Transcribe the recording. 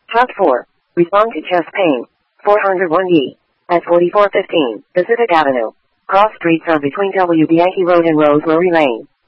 Top 4. Respond to chest pain. 401E. At 4415 Pacific Avenue. Cross streets are between W. Yankee Road and Rosemary Lane.